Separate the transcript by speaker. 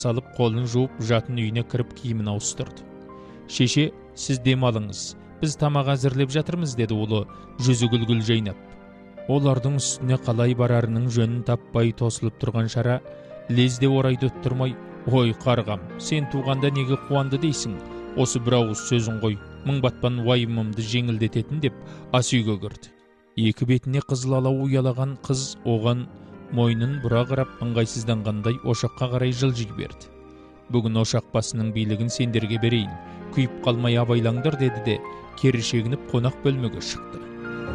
Speaker 1: салып қолын жуып жатын үйіне кіріп киімін ауыстырды. Шеше, сіз дем алыңыз, біз тамақ әзірлеп жатырмыз, деді ұлы жүзі күлгіл жайнап. Олардың үстіне қалай барарының жөнін таппай тосылып тұрған Шара лезде орайды өттірмай, ой қарғам, сен туғанда неге қуанды дейсің, осы бір ауыз сөзін қой, мың батпан уайымымды жеңілдететін, деп ас үйге кірді. Екі бетіне қызыл алау ұялаған қыз оған мойнын бұра қарап ыңғайсызданғандай ошаққа қарай жылжи берді. Бүгін ошақ басының билігін сендерге берейін, күйіп қалмай абайлаңдар, деді де кері шегініп қонақ бөлмеге шықты.